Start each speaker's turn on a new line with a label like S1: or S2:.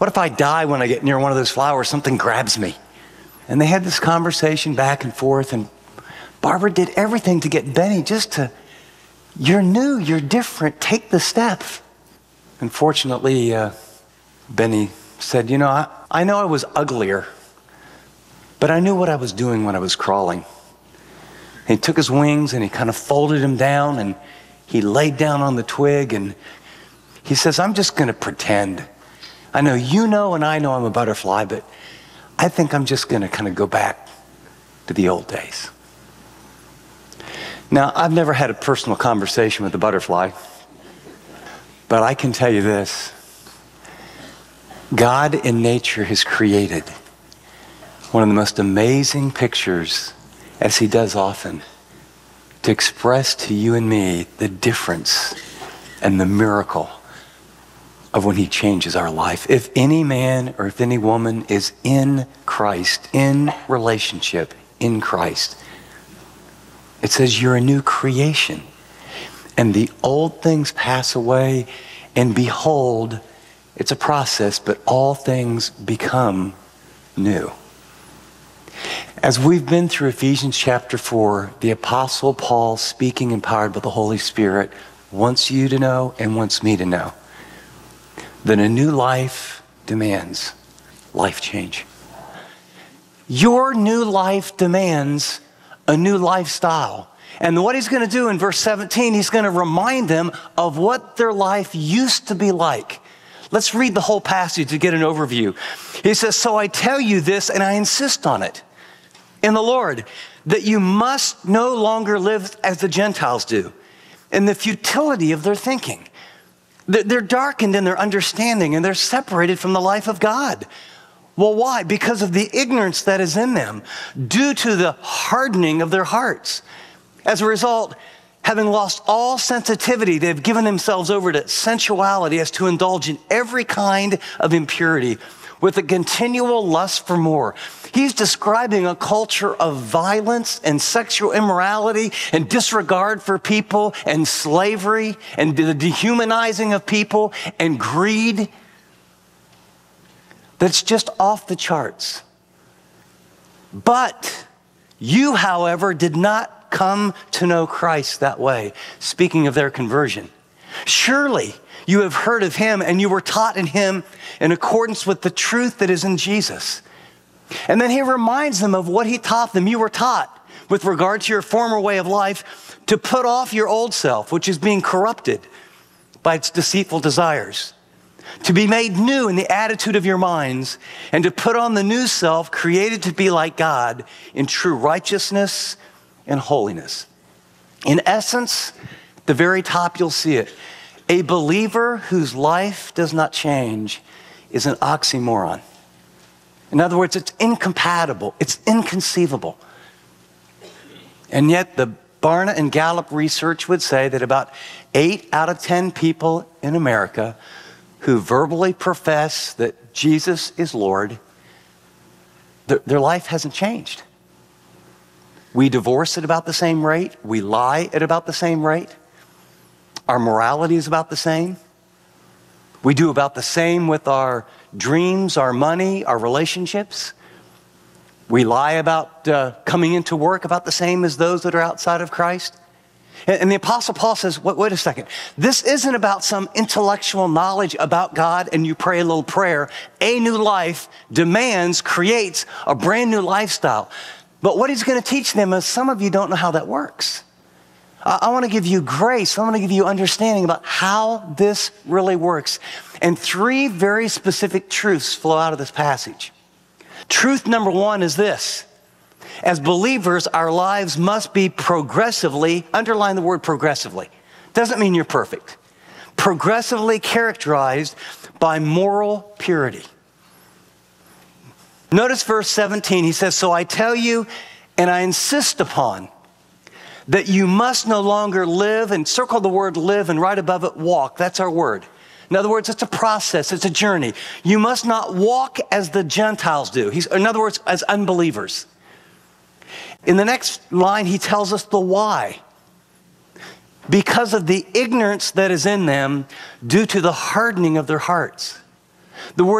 S1: What if I die when I get near one of those flowers, something grabs me? And they had this conversation back and forth, and Barbara did everything to get Benny just to, you're new, you're different, take the step. Unfortunately, Benny said, I know I was uglier, but I knew what I was doing when I was crawling. He took his wings and he kind of folded them down and he laid down on the twig and he says, I'm just going to pretend. I know you know and I know I'm a butterfly, but I think I'm just going to kind of go back to the old days. Now, I've never had a personal conversation with a butterfly, but I can tell you this. God in nature has created one of the most amazing pictures, as he does often, to express to you and me the difference and the miracle of when he changes our life. If any man or if any woman is in Christ, in relationship in Christ, it says you're a new creation. And the old things pass away, and behold, it's a process, but all things become new. As we've been through Ephesians chapter 4, the Apostle Paul, speaking empowered by the Holy Spirit, wants you to know and wants me to know that a new life demands life change. Your new life demands a new lifestyle. And what he's going to do in verse 17, he's going to remind them of what their life used to be like. Let's read the whole passage to get an overview. He says, so I tell you this, and I insist on it in the Lord, that you must no longer live as the Gentiles do, in the futility of their thinking. They're darkened in their understanding, and they're separated from the life of God. Well, why? Because of the ignorance that is in them, due to the hardening of their hearts. As a result, having lost all sensitivity, they've given themselves over to sensuality as to indulge in every kind of impurity with a continual lust for more. He's describing a culture of violence and sexual immorality and disregard for people and slavery and the dehumanizing of people and greed that's just off the charts. But you, however, did not come to know Christ that way, speaking of their conversion. Surely you have heard of him and you were taught in him in accordance with the truth that is in Jesus. And then he reminds them of what he taught them. You were taught with regard to your former way of life to put off your old self, which is being corrupted by its deceitful desires, to be made new in the attitude of your minds, and to put on the new self created to be like God in true righteousness and holiness. In essence, at the very top you'll see it. A believer whose life does not change is an oxymoron. In other words, it's incompatible, it's inconceivable. And yet the Barna and Gallup research would say that about 8 out of 10 people in America who verbally profess that Jesus is Lord, their life hasn't changed. We divorce at about the same rate. We lie at about the same rate. Our morality is about the same. We do about the same with our dreams, our money, our relationships. We lie about coming into work about the same as those that are outside of Christ. And the Apostle Paul says, wait a second. This isn't about some intellectual knowledge about God and you pray a little prayer. A new life demands, creates a brand new lifestyle. But what he's going to teach them is some of you don't know how that works. I want to give you grace. I want to give you understanding about how this really works. And 3 very specific truths flow out of this passage. Truth number 1 is this. As believers, our lives must be progressively, underline the word progressively. Doesn't mean you're perfect. Progressively characterized by moral purity. Notice verse 17, he says, so I tell you and I insist upon that you must no longer live, and circle the word live and right above it walk. That's our word. In other words, it's a process, it's a journey. You must not walk as the Gentiles do. In other words, as unbelievers. In the next line, he tells us the why. Because of the ignorance that is in them due to the hardening of their hearts. The word